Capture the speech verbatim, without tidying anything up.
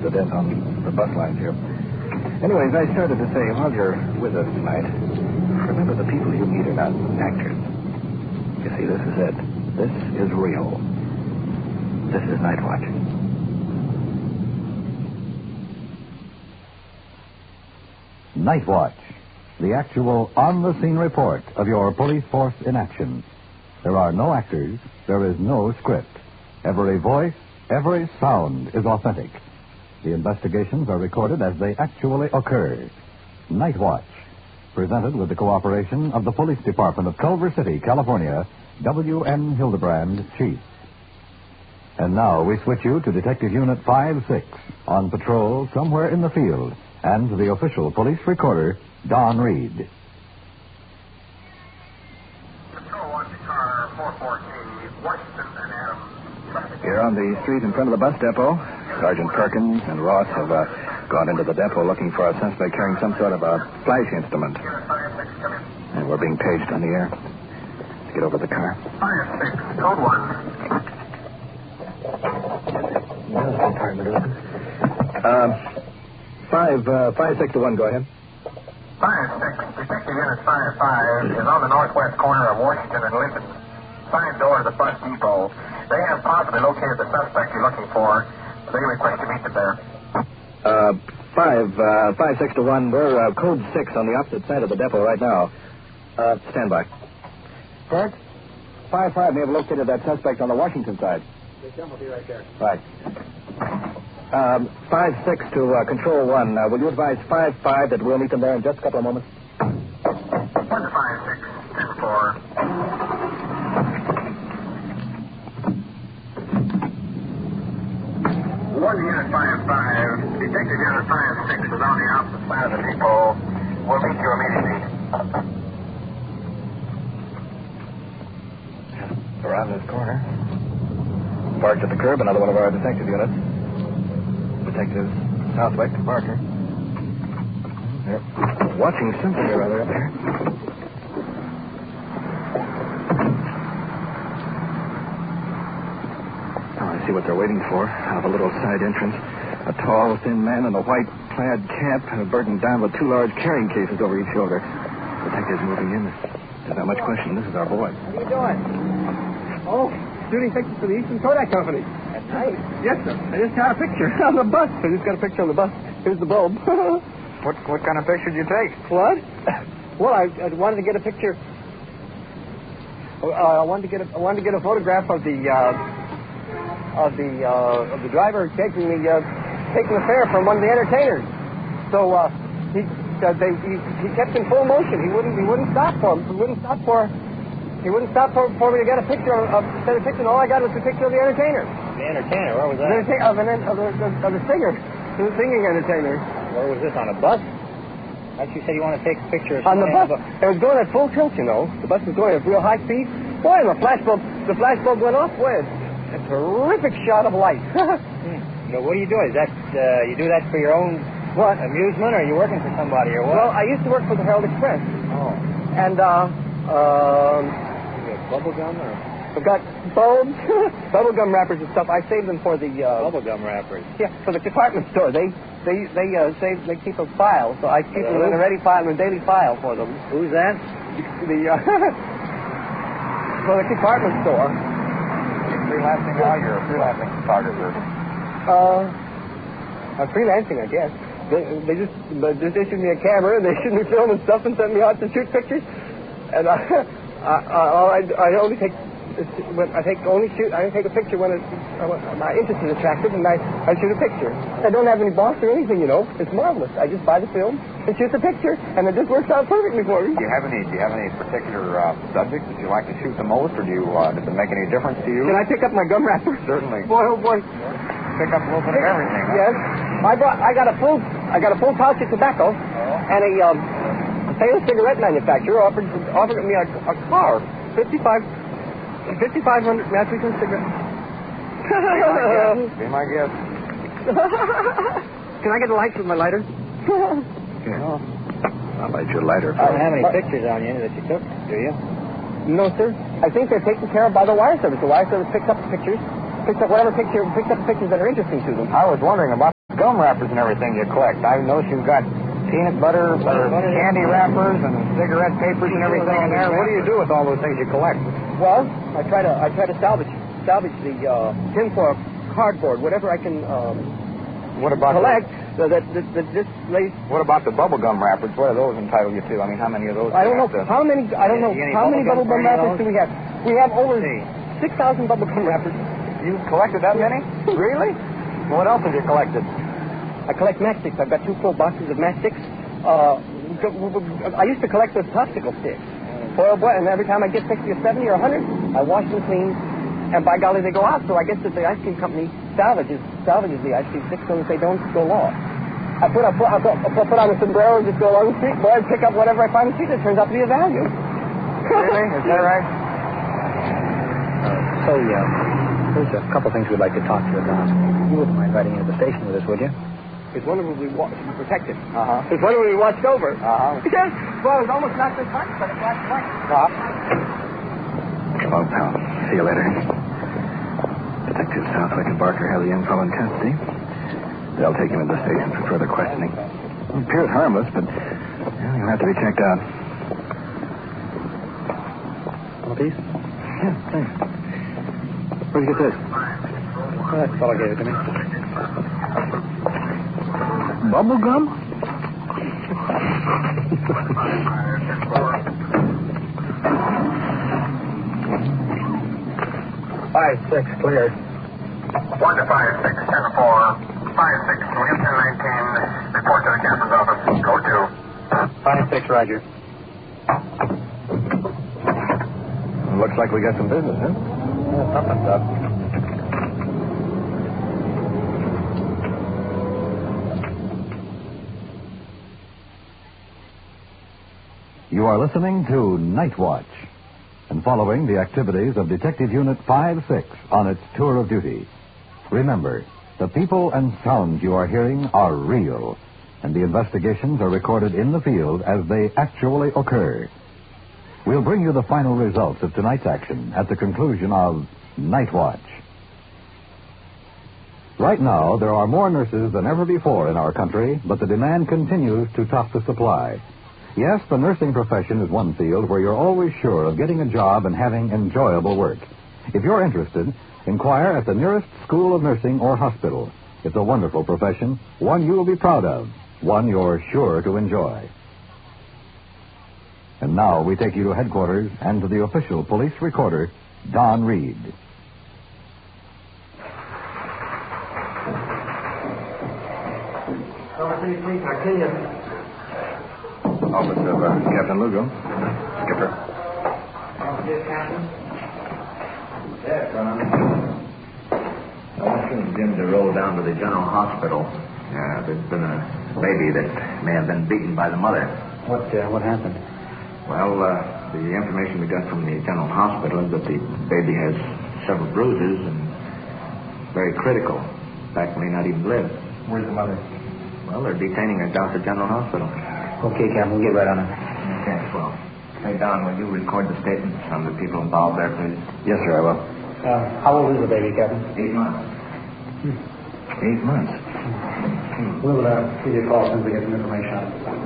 to death on the bus lines here. Anyways, I started to say, while you're with us tonight, remember the people you meet are not actors. You see, this is it. This is real. This is Night Watch. Night Watch, the actual on-the-scene report of your police force in action. There are no actors. There is no script. Every voice, every sound is authentic. The investigations are recorded as they actually occur. Night Watch, presented with the cooperation of the Police Department of Culver City, California, W N Hildebrand, Chief. And now we switch you to Detective Unit five six, on patrol somewhere in the field, and to the official police recorder, Don Reed. Patrol one to car four fourteen, Washington and Adams. Here on the street in front of the bus depot, Sergeant Perkins and Ross have uh, gone into the depot looking for a suspect carrying some sort of a flash instrument. And we're being paged on the air. Let's get over the car. Fire six, code one. Um, five, uh, five, six to one, go ahead. Fire six, Detective Unit Fire five is on the northwest corner of Washington and Lincoln. Side door of the bus depot. They have possibly located the suspect you're looking for. They request you meet them there. Uh, five, uh, five, six to one. We're uh, code six on the opposite side of the depot right now. Uh, stand by. Kirk, five, five may have located that suspect on the Washington side. The will be right there. Right. Um, five, six to uh, control one. Uh, will you advise five, five that we'll meet them there in just a couple of moments? One to five, six, ten, four. One unit five five, Detective Unit five six is on the opposite side of the depot. We'll meet you immediately. Around this corner. Parked at the curb, another one of our detective units. Detective Southwick, Parker. They're watching something or other up there. Oh, I see what they're waiting for. Out of a little side entrance. A tall, thin man in a white plaid cap, burdened down with two large carrying cases over each shoulder. Detective's moving in. There's not much question. This is our boy. What are you doing? Oh, shooting pictures for the Eastern Kodak Company. That's nice. Yes, sir. I just got a picture on the bus. I just got a picture on the bus. Here's the bulb. What what kind of picture did you take? What? Well, I, I wanted to get a picture. Uh, I wanted to get a, I wanted to get a photograph of the uh, of the uh, of the driver taking the uh, taking the fare from one of the entertainers. So uh, he uh, they, he he kept in full motion. He wouldn't he wouldn't stop for him. He wouldn't stop for. He wouldn't stop for, for me to get a picture of, of instead of picture. All I got was a picture of the entertainer. The entertainer? Where was that? The entertainer of, an, of, the, of the singer, the singing entertainer. Where was this, on a bus? Like you said you want to take a picture of On the bus. bu- It was going at full tilt, you know. The bus was going at real high speed. Boy, and the flash bulb, the flash bulb went off. Boy, a terrific shot of light. hmm. But what do you do? Is that, uh, you do that for your own What? amusement, or are you working for somebody, or what? Well, I used to work for the Herald Express. Oh. And, uh, um... Bubble gum, or? I've got bulbs, bubble gum wrappers and stuff. I save them for the uh, Bubble gum wrappers. Yeah, for the department store. They they they uh, save they keep a file, so I keep them in a ready file, in a daily file for them. Who's that? The uh, for the department store. You're freelancing now? You're a freelancing photographer. Uh, I'm freelancing, I guess. They, they just they just issued me a camera and they issued me film and stuff and sent me out to shoot pictures. And I, I, I, I only take. When I take only shoot, I take a picture when it's, uh, my interest is attracted, and I, I shoot a picture. I don't have any boss or anything, you know. It's marvelous. I just buy the film and shoot the picture, and it just works out perfectly for me. Do you have any? Do you have any particular uh, subjects that you like to shoot the most, or do you? Uh, does it make any difference to you? Can I pick up my gum wrapper? Certainly. Boy, oh boy. Pick up a little bit of everything. Huh? Yes. I brought. I got a full. I got a full pouch of tobacco, Oh. and a um, famous cigarette manufacturer offered offered me a, a car, fifty-five. fifty-five hundred Mexican cigarettes. Be my guest. Can I get a light with my lighter? Okay. Oh. I'll light your lighter. I don't have any pictures on you that you took, do you? No, sir. I think they're taken care of by the wire service. The wire service picks up the pictures, picks up whatever picture, picks up the pictures that are interesting to them. I was wondering about gum wrappers and everything you collect. I noticed you've got peanut butter, or candy wrappers, and cigarette papers and everything in there. What do you do with all those things you collect? Well, I try to I try to salvage salvage the uh, tinfoil, cardboard, whatever I can um, What about collect. So that, that, that this lace. The, what about the bubble gum wrappers? What are those entitle you to? I mean, how many of those? I don't know to... how many. I don't know Any how many bubble bubble gum gum wrappers those? do we have? We have over See. six thousand bubble gum wrappers. You collected that many? Really? What else have you collected? I collect matchsticks. I've got two full boxes of matchsticks. Uh, I used to collect those popsicle sticks. Foil boy, and every time I get sixty or seventy or a hundred, I wash them clean, and by golly, they go out. So I guess that the ice cream company salvages salvages the ice cream sticks so that they don't go lost. I put, I put, I put, I put, put on a sombrero and just go along the street, boy, and pick up whatever I find in the street that turns out to be of value. Really? Is that right? So, yeah, there's a couple things we'd like to talk to you about. You wouldn't mind riding into the station with us, would you? It's wonderful we wa- to be protected. Uh-huh. It's wonderful we watched over. Uh-huh. Yes. Well, it was almost not this much, but it was much. Uh-huh. Come on, pal. See you later. Detective Southwick and Barker have the info in custody. They'll take him to the station for further questioning. It appears harmless, but well, he'll have to be checked out. Want a piece? Yeah, thanks. Where'd you get this? Oh, that fellow gave it to me. Bubble gum? Five, six, cleared. One to five, six, ten, four. Five, six, Lincoln nineteen. Report to the captain's office. Go to. Five, six, Roger. Looks like we got some business, huh? Yeah, something's up. You are listening to Night Watch and following the activities of Detective Unit five six on its tour of duty. Remember, the people and sounds you are hearing are real, and the investigations are recorded in the field as they actually occur. We'll bring you the final results of tonight's action at the conclusion of Night Watch. Right now, there are more nurses than ever before in our country, but the demand continues to top the supply. Yes, the nursing profession is one field where you're always sure of getting a job and having enjoyable work. If you're interested, inquire at the nearest school of nursing or hospital. It's a wonderful profession, one you'll be proud of, one you're sure to enjoy. And now we take you to headquarters and to the official police recorder, Don Reed. Silver City Police, I see you. Office of uh, Captain Lugo. Skipper. Yes, Captain. Yes, Ron. I want you and Jim to roll down to the general hospital. Yeah, there's been a baby that may have been beaten by the mother. What, uh, what happened? Well, uh, the information we got from the general hospital is that the baby has several bruises and very critical. In fact, may not even live. Where's the mother? Well, they're detaining her down at the general hospital. Okay, Captain, we'll get right on it. Okay, well. Hey, Don, will you record the statements from the people involved there, please? Yes, sir, I will. Uh, how old is the baby, Captain? Eight months. Hmm. Eight months. We'll uh, give you a call as soon as we get some information on it.